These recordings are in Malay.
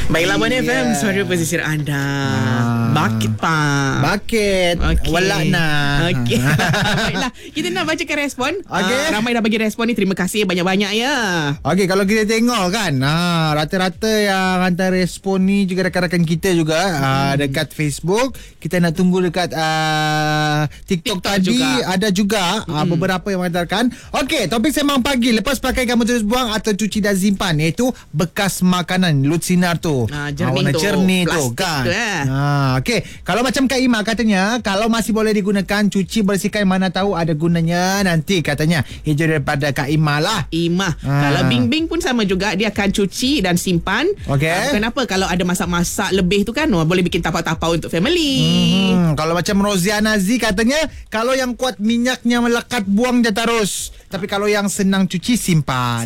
Baiklah, Labuan FM, suara pesisir anda. Bakit, Pak. Bakit. Okay. Walakna. Okey. Baiklah, kita nak bacakan respon. Ramai dah bagi respon ni. Terima kasih banyak-banyak ya. Okey, kalau kita tengok kan, rata-rata yang hantar respon ni juga rakan-rakan kita juga dekat Facebook. Kita nak tunggu dekat TikTok tadi juga. Ada juga beberapa yang menghantarkan. Okey, topik sembang pagi. Lepas pakai kamu terus buang atau cuci dan simpan, iaitu bekas makanan lut sinar tu. Jernih warna tu. jernih tu Plastik kan. tu, Okey, kalau macam Kak Ima katanya, kalau masih boleh digunakan, cuci bersihkan, mana tahu ada gunanya nanti katanya. Hijau daripada Kak Ima lah. Ima. Kalau Bing-Bing pun sama juga, dia akan cuci dan simpan. Okey. Kenapa? Kalau ada masak-masak lebih tu kan, boleh bikin tapau-tapau untuk family. Kalau macam Roziana Z katanya, kalau yang kuat minyaknya melekat, buang je terus. Tapi kalau yang senang cuci, simpan.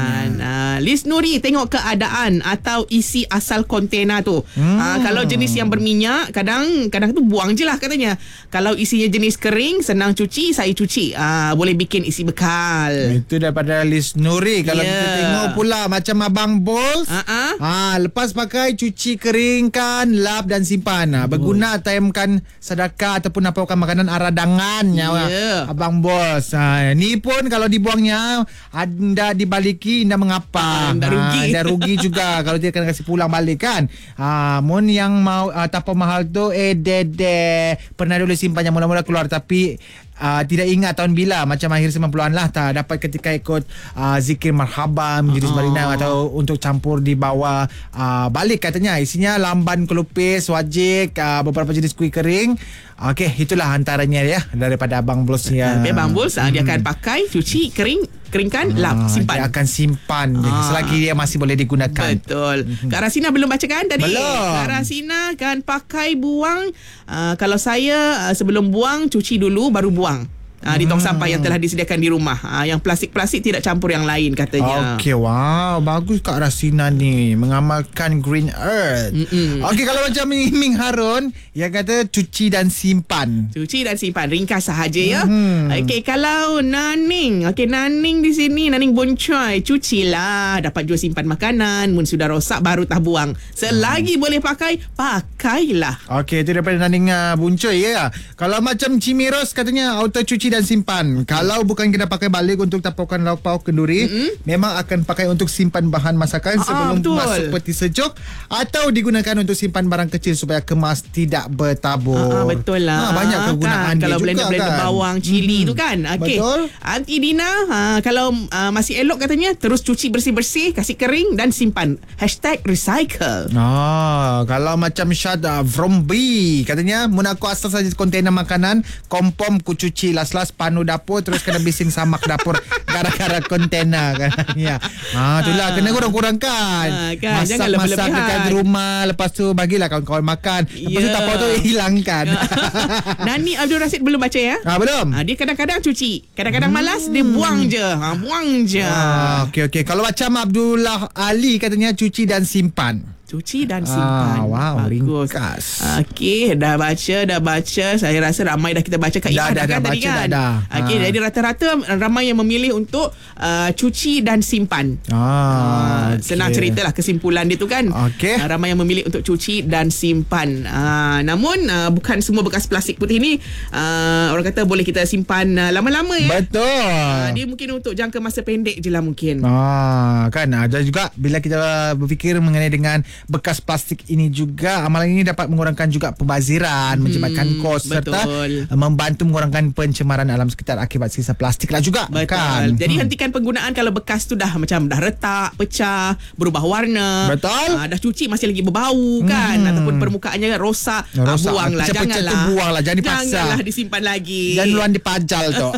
Liz Nuri, tengok keadaan atau isi asal kontena tu. Kalau jenis yang berminyak, kadang tu buang je lah katanya. Kalau isinya jenis kering, senang cuci, saya cuci. Boleh bikin isi bekal. Itu daripada Liz Nuri. Kalau kita tengok pula macam Abang Bols, lepas pakai, cuci, keringkan, lap dan simpan. Berguna timekan sedekah ataupun apa makanan aradangannya. Abang Bols. Ni pun kalau dibuangnya, anda dibaliki, anda mengapa? Anda rugi. Anda rugi juga kalau dia akan kasih pulang balik kan. Mun yang mau tapau mahal tu, pernah dulu simpan yang mula-mula keluar tapi tidak ingat tahun bila, macam akhir 90-an lah, tak dapat ketika ikut zikir marhaban menjadi Marina atau untuk campur di bawah balik katanya. Isinya lamban kelupis, wajik, beberapa jenis kuih kering. Okey, itulah antaranya ya daripada Abang Blos ya. Abang Blos dia akan pakai, cuci, keringkan, lap, simpan. Dia akan simpan selagi dia masih boleh digunakan. Betul. Kak Rasina belum bacakan tadi? Belum. Kak Rasina kan pakai, buang. Kalau saya sebelum buang, cuci dulu baru buang. Di tong sampah yang telah disediakan di rumah. Yang plastik-plastik tidak campur yang lain katanya. Okey, wow, bagus Kak Rasina ni mengamalkan Green Earth. Okey, kalau macam Ming Harun yang kata cuci dan simpan. Cuci dan simpan, ringkas sahaja ya. Okey, kalau Naning. Okey, Naning di sini, Naning Boncoy, cucilah, dapat jual simpan makanan. Mun sudah rosak baru tah buang. Selagi boleh pakai, pakailah. Okey, itu daripada Naning Boncoy ya. Kalau macam Cimiros katanya auto cuci dan simpan. Kalau bukan kita pakai balik untuk tapaukan lauk pauk kenduri, memang akan pakai untuk simpan bahan masakan sebelum masuk peti sejuk, atau digunakan untuk simpan barang kecil supaya kemas tidak bertabur. Betul lah. Banyak kegunaan kan, kalau blender kan? bawang, cili tu kan. Okay. Betul. Aunty Dina, kalau masih elok katanya, terus cuci bersih-bersih, kasih kering dan simpan. #recycle. Kalau macam Syad from B katanya, mun aku asal saja kontainer makanan, kompom ku cuci las-las panu dapur, terus kena bising samak dapur gara-gara kontena kan. Itulah kena kurang-kurangkan. Masak-masak dekat rumah, lepas tu bagilah kawan-kawan makan, lepas tu tapau tu hilangkan. Nani Abdul Rasid belum baca ya? Belum. Dia kadang-kadang cuci, kadang-kadang malas, dia buang je. Buang je. Okey. Kalau macam Abdullah Ali katanya, cuci dan simpan. Cuci dan simpan. Wow, bagus. Ringkas. Okey, dah baca. Saya rasa ramai dah kita baca kat Iman kan tadi kan. Okey, jadi rata-rata ramai yang memilih untuk cuci dan simpan. Senang ceritalah kesimpulan dia tu kan. Ramai yang memilih untuk cuci dan simpan. Namun bukan semua bekas plastik putih ni orang kata boleh kita simpan lama-lama ya. Betul. Dia mungkin untuk jangka masa pendek je lah mungkin. Kan ada juga bila kita berfikir mengenai dengan bekas plastik ini juga, amalan ini dapat mengurangkan juga pembaziran, menjimatkan kos, serta membantu mengurangkan pencemaran alam sekitar akibat sisa plastik lah juga. Betul. Kan? Jadi hentikan penggunaan kalau bekas tu dah retak, pecah, berubah warna. Betul. Dah cuci masih lagi berbau kan, ataupun permukaannya rosak. Buanglah, janganlah. Janganlah disimpan lagi. Jangan luar dipajal tu.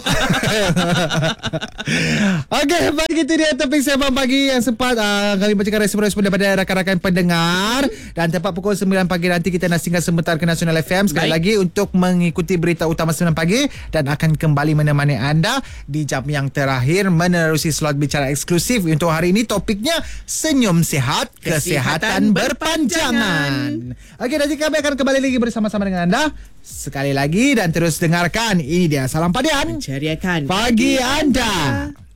Okey, baik, itu dia topik sembang pagi yang sempat kami bacakan respon-respon daripada rakan-rakan pendengar. Dan tepat pukul 9 pagi nanti kita nak singgah sebentar ke Nasional FM sekali lagi untuk mengikuti berita utama 9 pagi, dan akan kembali menemani anda di jam yang terakhir menerusi slot bicara eksklusif. Untuk hari ini topiknya senyum sihat, kesihatan berpanjangan. Okey, nanti kami akan kembali lagi bersama-sama dengan anda sekali lagi, dan terus dengarkan ini dia Salam Padian, menceriakan pagi anda.